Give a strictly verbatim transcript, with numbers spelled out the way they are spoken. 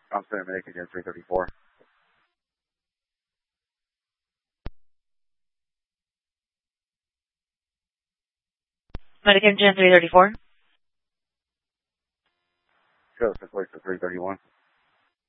I'm saying Medic again, three thirty-four. Medic Engine three thirty-four. Show us the place at three thirty-one.